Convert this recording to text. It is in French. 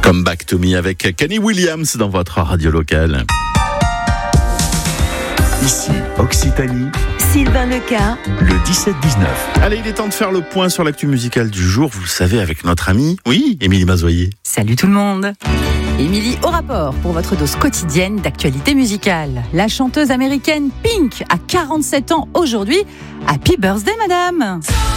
Come Back to Me avec Kenny Williams dans votre radio locale. Ici, Occitanie, Sylvain Leca, le 17-19. Allez, il est temps de faire le point sur l'actu musicale du jour. Vous le savez, avec notre amie, oui, Émilie Mazoyer. Salut tout le monde. Émilie au rapport pour votre dose quotidienne d'actualité musicale. La chanteuse américaine Pink a 47 ans aujourd'hui. Happy birthday, madame.